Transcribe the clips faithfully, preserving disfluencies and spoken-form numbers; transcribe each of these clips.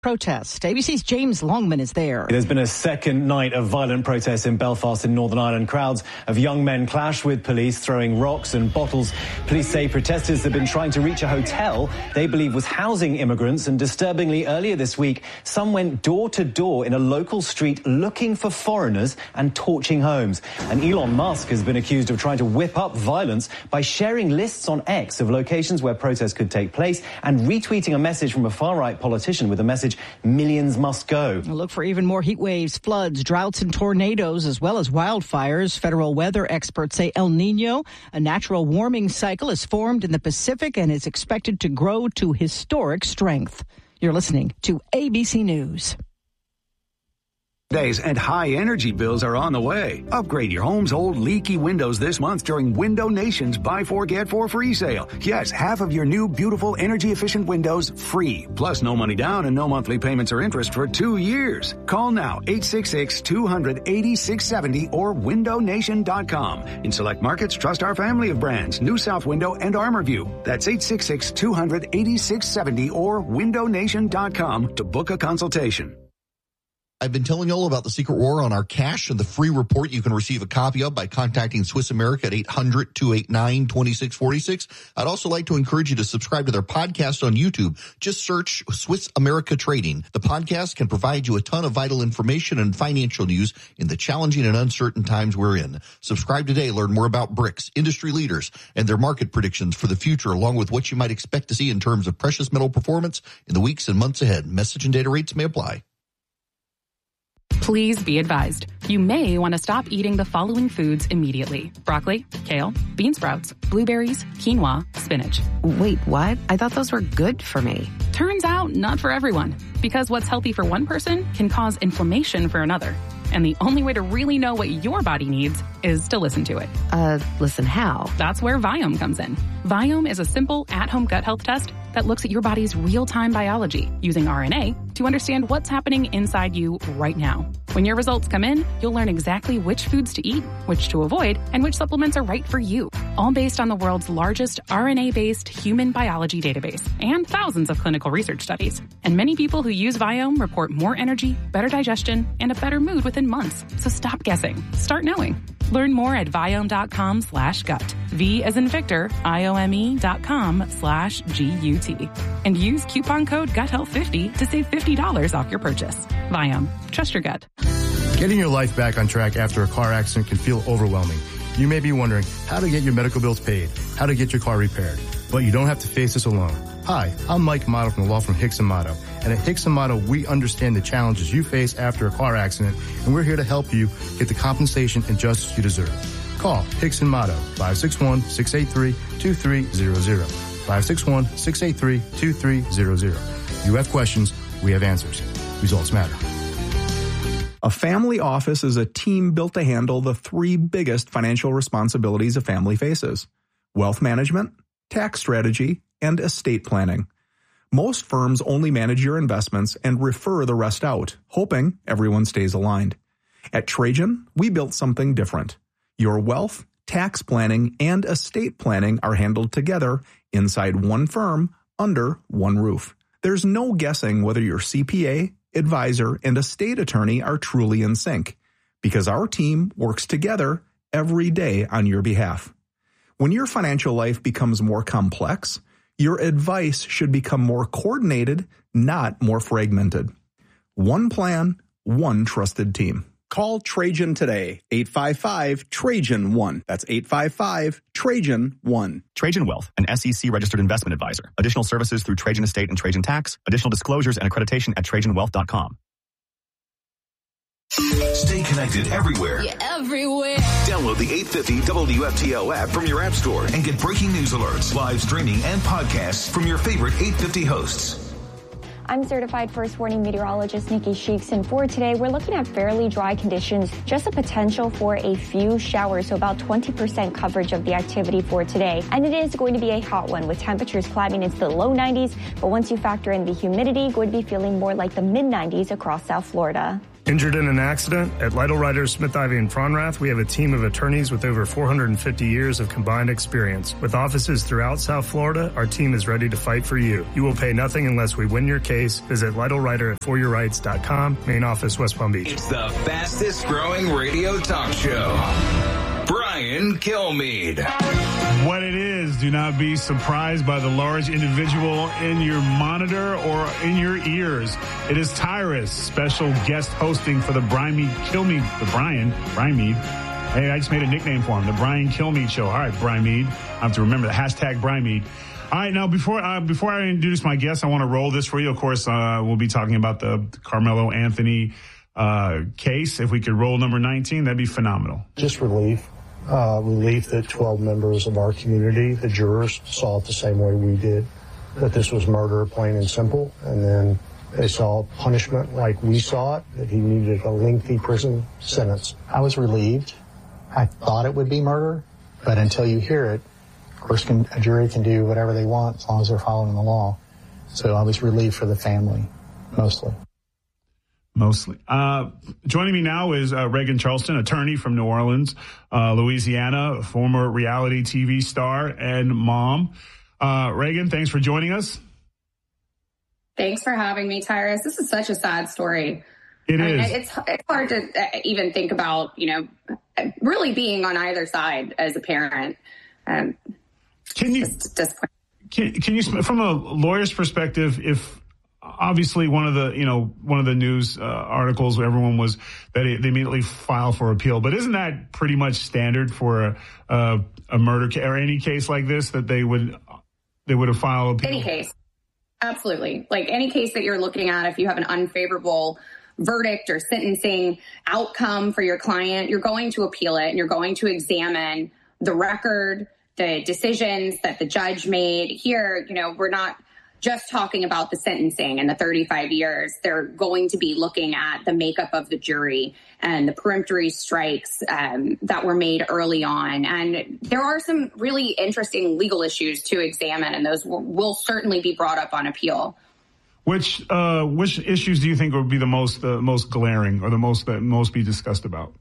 Protest. A B C's James Longman is there. There's been a second night of violent protests in Belfast in Northern Ireland. Crowds of young men clashed with police, throwing rocks and bottles. Police say protesters have been trying to reach a hotel they believe was housing immigrants, and disturbingly earlier this week, some went door to door in a local street looking for foreigners and torching homes. And Elon Musk has been accused of trying to whip up violence by sharing lists on X of locations where protests could take place and retweeting a message from a far-right politician with a message, "Millions must go." Look for even more heat waves, floods, droughts, and tornadoes, as well as wildfires. Federal weather experts say El Nino, a natural warming cycle, is formed in the Pacific and is expected to grow to historic strength. You're listening to A B C News. Days and high energy bills are on the way. Upgrade your home's old leaky windows this month during Window Nation's Buy Four Get Four free sale. Yes, half of your new beautiful energy efficient windows free. Plus no money down and no monthly payments or interest for two years. Call now eight six six, two hundred, eighty-six seventy or window nation dot com. In select markets, trust our family of brands, New South Window and Armorview. That's eight six six, two hundred, eighty-six seventy or window nation dot com to book a consultation. I've been telling you all about the secret war on our cash and the free report you can receive a copy of by contacting Swiss America at eight hundred, two eight nine, two six four six. I'd also like to encourage you to subscribe to their podcast on YouTube. Just search Swiss America Trading. The podcast can provide you a ton of vital information and financial news in the challenging and uncertain times we're in. Subscribe today. Learn more about BRICS, industry leaders, and their market predictions for the future, along with what you might expect to see in terms of precious metal performance in the weeks and months ahead. Message and data rates may apply. Please be advised, you may want to stop eating the following foods immediately. Broccoli, kale, bean sprouts, blueberries, quinoa, spinach. Wait, what? I thought those were good for me. Turns out, not for everyone. Because what's healthy for one person can cause inflammation for another. And the only way to really know what your body needs is to listen to it. Uh, listen how? That's where Viome comes in. Viome is a simple, at-home gut health test that looks at your body's real-time biology using R N A to understand what's happening inside you right now. When your results come in, you'll learn exactly which foods to eat, which to avoid, and which supplements are right for you. All based on the world's largest R N A-based human biology database and thousands of clinical research studies. And many people who use Viome report more energy, better digestion, and a better mood within months. So stop guessing. Start knowing. Learn more at Viome.com slash gut. V as in Victor, I-O-M-E dot com slash G-U-T. And use coupon code gut health fifty to save fifty dollars off your purchase. Viome. Trust your gut. Getting your life back on track after a car accident can feel overwhelming. You may be wondering how to get your medical bills paid, how to get your car repaired. But you don't have to face this alone. Hi, I'm Mike Motto from the law firm Hicks and Motto. And at Hicks and Motto, we understand the challenges you face after a car accident, and we're here to help you get the compensation and justice you deserve. Call Hicks and Motto, five six one, six eight three, two three zero zero, five six one, six eight three, two three zero zero. You have questions, we have answers. Results matter. A family office is a team built to handle the three biggest financial responsibilities a family faces: wealth management, tax strategy, and estate planning. Most firms only manage your investments and refer the rest out, hoping everyone stays aligned. At Trajan, we built something different. Your wealth, tax planning, and estate planning are handled together inside one firm under one roof. There's no guessing whether your C P A, advisor, and estate attorney are truly in sync, because our team works together every day on your behalf. When your financial life becomes more complex, your advice should become more coordinated, not more fragmented. One plan, one trusted team. Call Trajan today, eight five five, Trajan one. That's eight five five, Trajan one. Trajan Wealth, an S E C-registered investment advisor. Additional services through Trajan Estate and Trajan Tax. Additional disclosures and accreditation at trajan wealth dot com. Stay connected everywhere. Yeah, everywhere. Download the eight fifty W F T L app from your app store and get breaking news alerts, live streaming, and podcasts from your favorite eight fifty hosts. I'm certified first warning meteorologist Nikki Sheeks, and for today, we're looking at fairly dry conditions, just a potential for a few showers, so about twenty percent coverage of the activity for today. And it is going to be a hot one with temperatures climbing into the low nineties, but once you factor in the humidity, going to be feeling more like the mid nineties across South Florida. Injured in an accident? At Lytle Ryder, Smith, Ivy, and Fronrath, we have a team of attorneys with over four hundred fifty years of combined experience. With offices throughout South Florida, our team is ready to fight for you. You will pay nothing unless we win your case. Visit Lytle Ryder at for your rights dot com, main office, West Palm Beach. It's the fastest growing radio talk show. Brian Kilmeade. What it is, do not be surprised by the large individual in your monitor or in your ears. It is Tyrus, special guest hosting for the Brian Kilmeade, the Brian, Brian Mead. Hey, I just made a nickname for him, the Brian Kilmeade Show. All right, Brian Mead. I have to remember the hashtag Brian Mead. All right, now before uh, before I introduce my guest, I want to roll this for you. Of course, uh, we'll be talking about the Carmelo Anthony uh, case. If we could roll number nineteen, that'd be phenomenal. Just relief. Uh, relief that twelve members of our community, the jurors, saw it the same way we did, that this was murder, plain and simple. And then they saw punishment like we saw it, that he needed a lengthy prison sentence. I was relieved. I thought it would be murder, but until you hear it, of course, can, a jury can do whatever they want as long as they're following the law. So I was relieved for the family, mostly. Mostly. Uh, joining me now is uh, Reagan Charleston, attorney from New Orleans, uh, Louisiana, former reality T V star and mom. Uh, Reagan, thanks for joining us. Thanks for having me, Tyrus. This is such a sad story. It I is. Mean, it's, it's hard to even think about, you know, really being on either side as a parent. Um, can you, can, can you, from a lawyer's perspective, if, obviously, one of the, you know, one of the news uh, articles, everyone was that it, they immediately file for appeal. But isn't that pretty much standard for a, a, a murder ca- or any case like this, that they would they would have filed appeal? Any case. Absolutely. Like any case that you're looking at, if you have an unfavorable verdict or sentencing outcome for your client, you're going to appeal it and you're going to examine the record, the decisions that the judge made. Here, you know, we're not just talking about the sentencing and the thirty-five years. They're going to be looking at the makeup of the jury and the peremptory strikes um, that were made early on. And there are some really interesting legal issues to examine, and those will, will certainly be brought up on appeal. Which uh, which issues do you think would be the most the most glaring or the most that most be discussed about?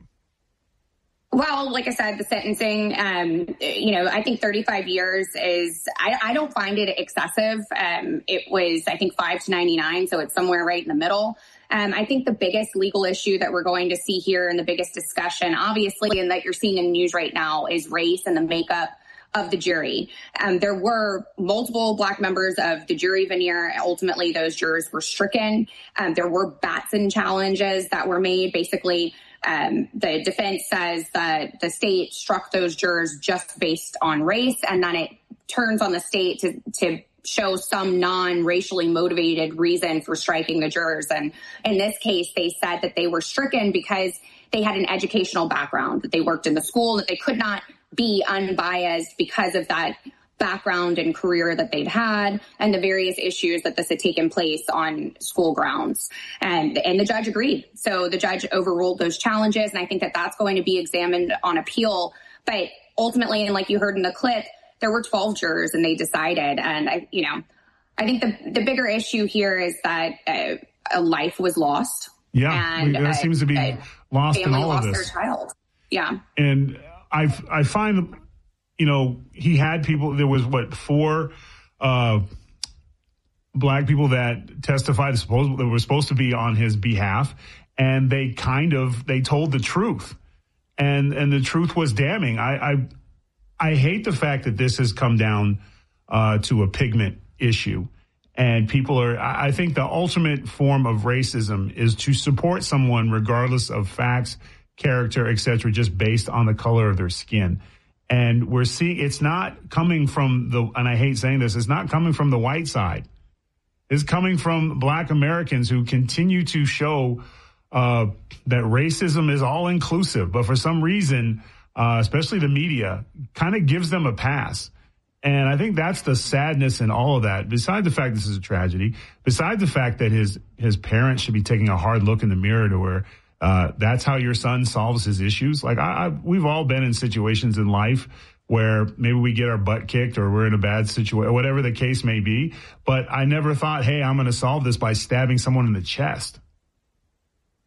Well, like I said, the sentencing, um, you know, I think thirty-five years is, I, I don't find it excessive. Um, it was, I think, five to ninety-nine, so it's somewhere right in the middle. Um, I think the biggest legal issue that we're going to see here and the biggest discussion, obviously, and that you're seeing in the news right now, is race and the makeup of the jury. Um, there were multiple Black members of the jury veneer. Ultimately, those jurors were stricken. Um, there were Batson challenges that were made. Basically, Um, the defense says that the state struck those jurors just based on race, and then it turns on the state to, to show some non-racially motivated reason for striking the jurors. And in this case, they said that they were stricken because they had an educational background, that they worked in the school, that they could not be unbiased because of that background and career that they'd had and the various issues that this had taken place on school grounds. And, and the judge agreed. So the judge overruled those challenges. And I think that that's going to be examined on appeal. But ultimately, and like you heard in the clip, there were twelve jurors and they decided. And, I, you know, I think the, the bigger issue here is that uh, a life was lost. Yeah, and that uh, seems to be lost in all lost of this. Their child. Yeah. And I, I find, you know, he had people, there was what, four uh, Black people that testified, supposed, that were supposed to be on his behalf. And they kind of, they told the truth. And and the truth was damning. I I, I hate the fact that this has come down uh, to a pigment issue. And people are, I think the ultimate form of racism is to support someone regardless of facts, character, et cetera, just based on the color of their skin. And we're seeing, it's not coming from the, and I hate saying this, it's not coming from the white side. It's coming from Black Americans who continue to show uh, that racism is all inclusive. But for some reason, uh, especially the media, kind of gives them a pass. And I think that's the sadness in all of that. Besides the fact this is a tragedy, besides the fact that his his parents should be taking a hard look in the mirror to where uh, that's how your son solves his issues. Like I, I, we've all been in situations in life where maybe we get our butt kicked or we're in a bad situation, whatever the case may be. But I never thought, hey, I'm going to solve this by stabbing someone in the chest.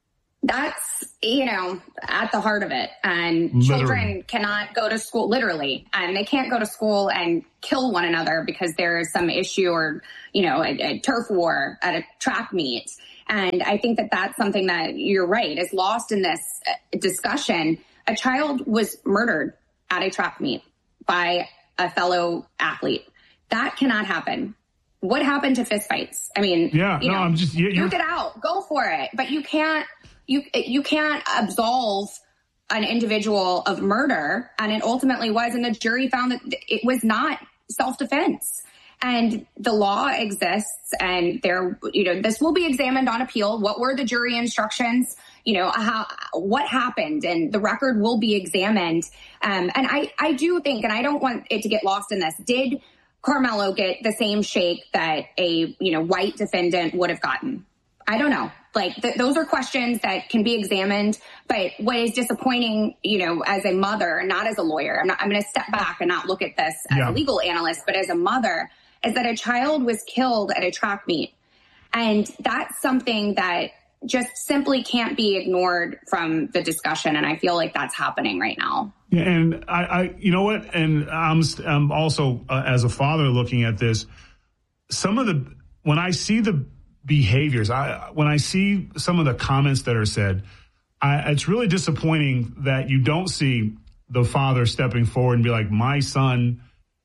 That's, you know, at the heart of it. And literally. Children cannot go to school, literally, and they can't go to school and kill one another because there is some issue or, you know, a, a turf war at a track meet. And I think that that's something that you're right is lost in this discussion. A child was murdered at a track meet by a fellow athlete. That cannot happen. What happened to fistfights? I mean, yeah, you no, know, I'm just you, duke it out, go for it. But you can't, you you can't absolve an individual of murder, and it ultimately was, and the jury found that it was not self-defense. And the law exists, and there, you know, this will be examined on appeal. What were the jury instructions? You know, how, what happened, and the record will be examined. Um, and I, I do think, and I don't want it to get lost in this, did Carmelo get the same shake that a, you know, white defendant would have gotten? I don't know. Like, th- those are questions that can be examined. But what is disappointing, you know, as a mother, not as a lawyer, I'm not, I'm going to step back and not look at this as yeah. a legal analyst, but as a mother, is that a child was killed at a track meet. And that's something that just simply can't be ignored from the discussion. And I feel like that's happening right now. Yeah, and I, I you know what? And I'm, I'm also, uh, as a father looking at this, some of the, when I see the behaviors, I, when I see some of the comments that are said, I, it's really disappointing that you don't see the father stepping forward and be like, my son,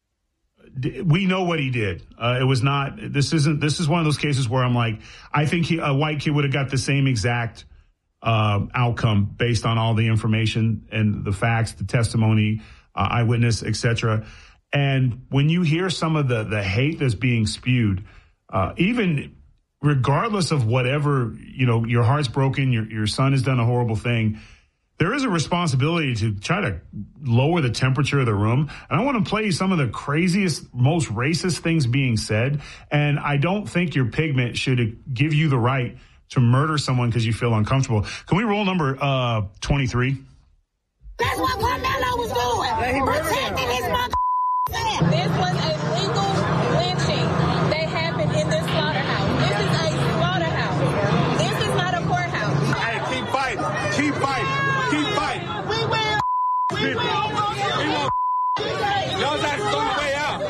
we know what he did. Uh, it was not, this isn't, this is one of those cases where I'm like, I think he, a white kid would have got the same exact uh, outcome based on all the information and the facts, the testimony, uh, eyewitness, et cetera. And when you hear some of the, the hate that's being spewed, uh, even regardless of whatever, you know, your heart's broken, your, your son has done a horrible thing, there is a responsibility to try to lower the temperature of the room. And I want to play you some of the craziest, most racist things being said. And I don't think your pigment should give you the right to murder someone because you feel uncomfortable. Can we roll number uh, twenty-three? That's what Carmelo was doing. Protecting his mother. This was a legal lynching that happened in this slaughterhouse. This is a slaughterhouse. This is not a courthouse. Hey, keep fighting. Keep fighting. Keep fighting. We will. We People. will. We will. Y'all got to throw the way out.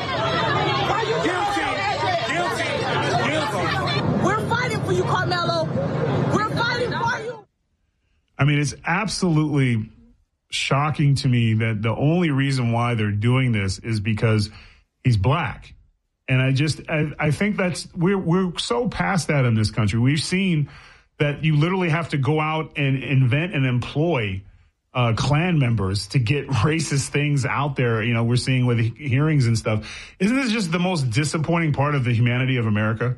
Guilty. Guilty. Guilty. We're fighting for you, Carmelo. We're fighting for you. I mean, it's absolutely shocking to me that the only reason why they're doing this is because he's black. And I just, I, I think that's, we're, we're so past that in this country. We've seen that you literally have to go out and invent and employ uh, Klan members to get racist things out there. You know, we're seeing with hearings and stuff. Isn't this just the most disappointing part of the humanity of America?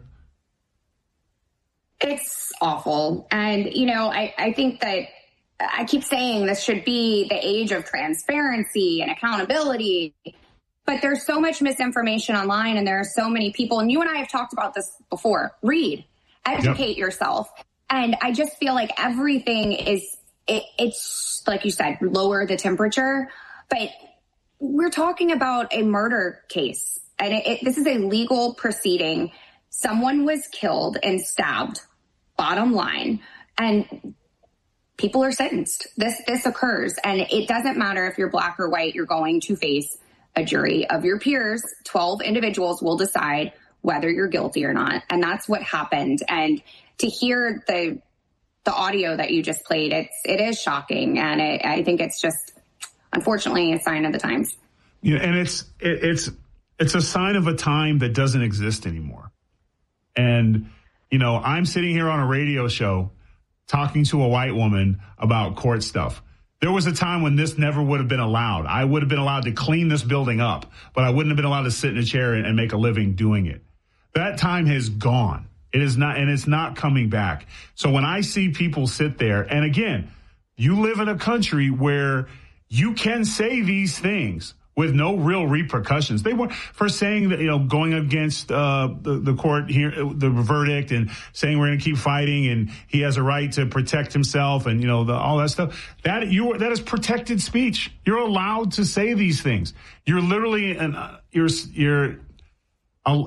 It's awful. And, you know, I, I think that I keep saying this should be the age of transparency and accountability. But there's so much misinformation online, and there are so many people. And you and I have talked about this before. Read, educate yep. yourself. And I just feel like everything is, it, it's like you said, lower the temperature. But we're talking about a murder case. And it, it, this is a legal proceeding. Someone was killed and stabbed, bottom line. And people are sentenced. This, this occurs. And it doesn't matter if you're black or white, you're going to face a jury of your peers. twelve individuals will decide whether you're guilty or not. And that's what happened. And to hear the the audio that you just played, it's it is shocking, and it, I think it's just unfortunately a sign of the times. Yeah, and it's it, it's it's a sign of a time that doesn't exist anymore. And you know, I'm sitting here on a radio show talking to a white woman about court stuff. There was a time when this never would have been allowed. I would have been allowed to clean this building up, but I wouldn't have been allowed to sit in a chair and, and make a living doing it. That time has gone. It is not, and it's not coming back. So when I see people sit there, and again, you live in a country where you can say these things with no real repercussions. They were for saying that, you know, going against uh, the, the court here, the verdict, and saying we're going to keep fighting, and he has a right to protect himself, and you know, the, all that stuff. That you that is protected speech. You're allowed to say these things. You're literally an uh, you're you're. A,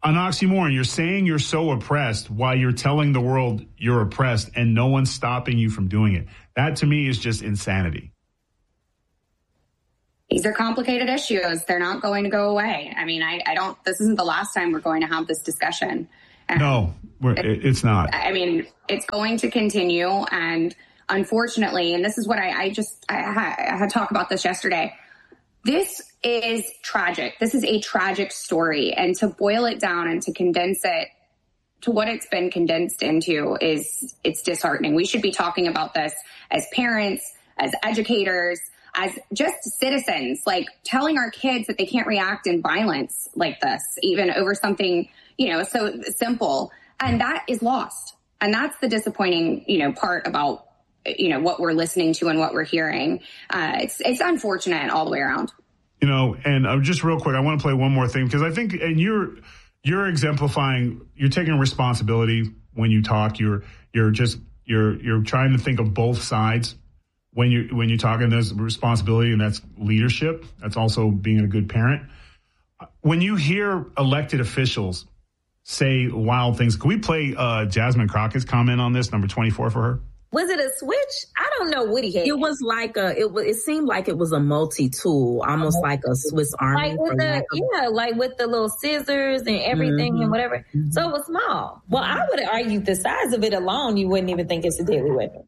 an oxymoron. You're saying you're so oppressed while you're telling the world you're oppressed and no one's stopping you from doing it. That to me is just insanity. These are complicated issues. They're not going to go away. I mean, I, I don't, this isn't the last time we're going to have this discussion. Um, no, we're, it, it's not. I mean, it's going to continue. And unfortunately, and this is what I, I just, I, I had to talk about this yesterday. This is tragic. This is a tragic story. And to boil it down and to condense it to what it's been condensed into is, it's disheartening. We should be talking about this as parents, as educators, as just citizens, like telling our kids that they can't react in violence like this, even over something, you know, so simple. And that is lost. And that's the disappointing, you know, part about, you know, what we're listening to and what we're hearing. Uh, it's, it's unfortunate all the way around. You know, and uh, just real quick, I want to play one more thing because I think, and you're, you're exemplifying, you're taking responsibility when you talk. You're, you're just, you're, you're trying to think of both sides. When you when you're talking, there's responsibility, and that's leadership. That's also being a good parent. When you hear elected officials say wild things, can we play uh, Jasmine Crockett's comment on this, number twenty-four for her? Was it a switch? I don't know what he had. It was like a. It was. It seemed like it was a multi-tool, almost like a Swiss Army. Like with the, yeah, like with the little scissors and everything mm-hmm. and whatever. Mm-hmm. So it was small. Well, I would argue the size of it alone, you wouldn't even think it's a deadly weapon.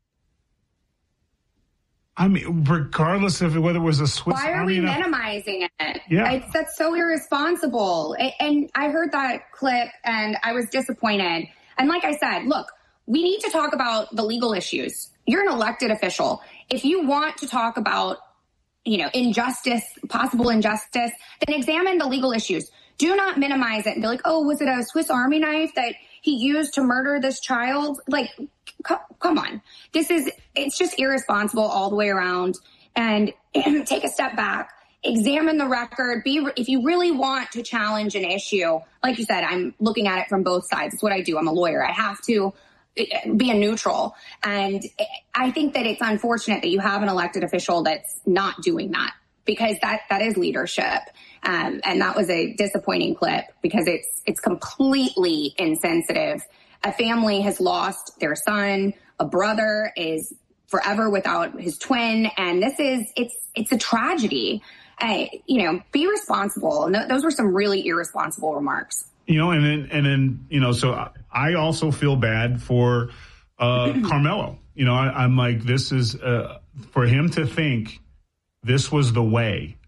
I mean, regardless of whether it was a Swiss Why are Army we enough, minimizing it? Yeah. It's, that's so irresponsible. And, and I heard that clip and I was disappointed. And like I said, look, we need to talk about the legal issues. You're an elected official. If you want to talk about, you know, injustice, possible injustice, then examine the legal issues. Do not minimize it and be like, oh, was it a Swiss Army knife that he used to murder this child? Like, come on. This is, it's just irresponsible all the way around. And take a step back, examine the record. Be, if you really want to challenge an issue, like you said, I'm looking at it from both sides. It's what I do. I'm a lawyer. I have to be a neutral. And I think that it's unfortunate that you have an elected official that's not doing that, because that, that is leadership. Um, and that was a disappointing clip because it's, it's completely insensitive. A family has lost their son. A brother is forever without his twin. And this is, it's, it's a tragedy. Uh, you know, be responsible. And th- those were some really irresponsible remarks. You know, and then, and then, you know, so I also feel bad for, uh, Carmelo. You know, I, I'm like, this is, uh, for him to think this was the way,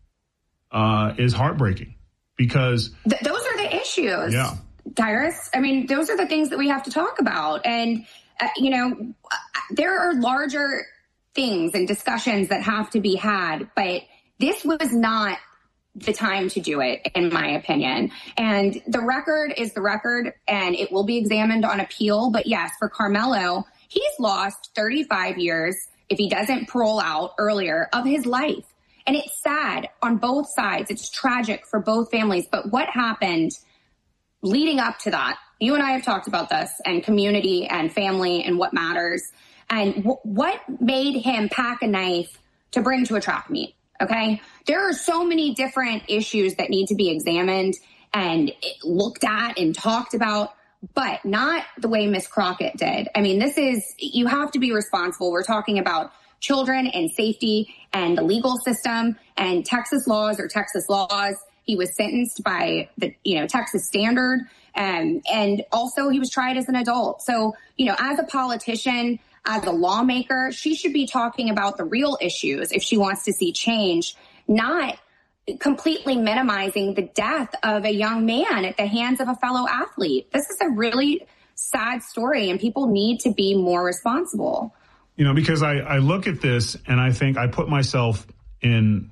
uh, is heartbreaking because Th- those are the issues. Yeah. Tyrus, I mean, those are the things that we have to talk about. And, uh, you know, there are larger things and discussions that have to be had, but this was not the time to do it, in my opinion. And the record is the record, and it will be examined on appeal. But yes, for Carmelo, he's lost thirty-five years, if he doesn't parole out earlier, of his life. And it's sad on both sides. It's tragic for both families. But what happened leading up to that, you and I have talked about this, and community and family and what matters. And w- what made him pack a knife to bring to a track meet? Okay. There are so many different issues that need to be examined and looked at and talked about, but not the way Miss Crockett did. I mean, this is, you have to be responsible. We're talking about children and safety and the legal system, and Texas laws are Texas laws. He was sentenced by the, you know, Texas standard. Um, and also he was tried as an adult. So, you know, as a politician, as a lawmaker, she should be talking about the real issues if she wants to see change, not completely minimizing the death of a young man at the hands of a fellow athlete. This is a really sad story, and people need to be more responsible. You know, because I, I look at this and I think I put myself in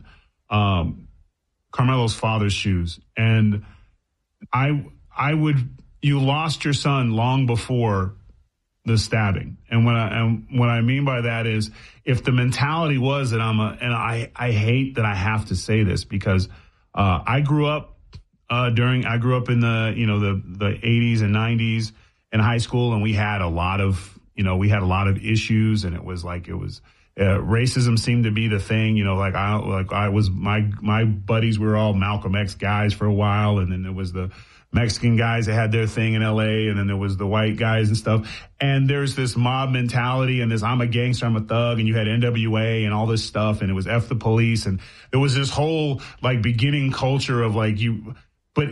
um, Carmelo's father's shoes, and I I would, you lost your son long before the stabbing. And what I, and what I mean by that is, if the mentality was that I'm a, and I, I hate that I have to say this because, uh, I grew up, uh, during, I grew up in the, you know, the, the eighties and nineties in high school, and we had a lot of, you know, we had a lot of issues, and it was like, it was, Uh, racism seemed to be the thing, you know, like I, like I was, my, my buddies were all Malcolm X guys for a while. And then there was the Mexican guys that had their thing in L A, and then there was the white guys and stuff. And there's this mob mentality and this, I'm a gangster, I'm a thug. And you had N W A and all this stuff. And it was F the police. And there was this whole like beginning culture of like you, but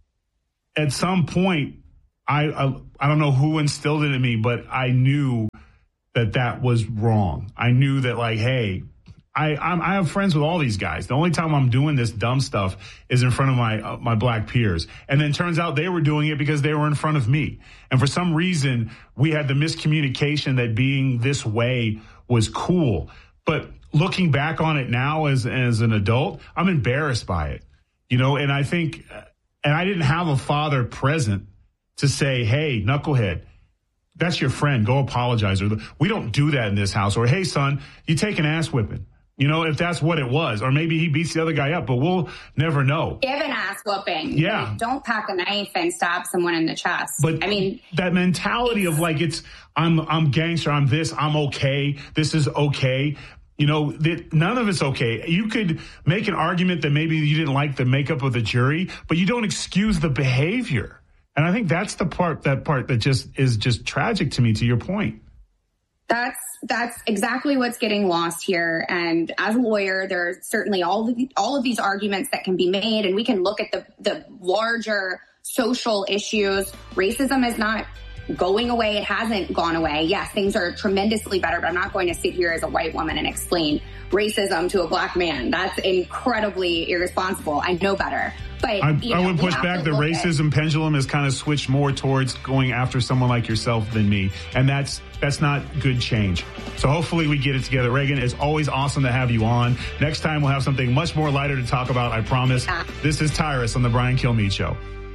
at some point, I, I, I don't know who instilled it in me, but I knew that that was wrong. I knew that, like, hey, I I'm, I have friends with all these guys. The only time I'm doing this dumb stuff is in front of my uh, my black peers. And then turns out they were doing it because they were in front of me. And for some reason, we had the miscommunication that being this way was cool. But looking back on it now as as an adult, I'm embarrassed by it. You know, and I think, and I didn't have a father present to say, hey, knucklehead, that's your friend. Go apologize. Or we don't do that in this house. Or, hey, son, you take an ass whipping. You know, if that's what it was. Or maybe he beats the other guy up, but we'll never know. Give an ass whooping. Yeah. Like, don't pack a knife and stab someone in the chest. But I mean, that mentality of like, it's, I'm, I'm gangster. I'm this. I'm okay. This is okay. You know, that none of it's okay. You could make an argument that maybe you didn't like the makeup of the jury, but you don't excuse the behavior. And I think that's the part, that part that just is just tragic to me, to your point. That's that's exactly what's getting lost here. And as a lawyer, there are certainly all of, the, all of these arguments that can be made, and we can look at the, the larger social issues. Racism is not going away. It hasn't gone away. Yes, things are tremendously better, but I'm not going to sit here as a white woman and explain racism to a black man. That's incredibly irresponsible. I know better. But I, you know, I would push back. The racism at, pendulum has kind of switched more towards going after someone like yourself than me. And that's that's not good change. So hopefully we get it together. Reagan, it's always awesome to have you on. Next time we'll have something much more lighter to talk about, I promise. Yeah. This is Tyrus on the Brian Kilmeade Show.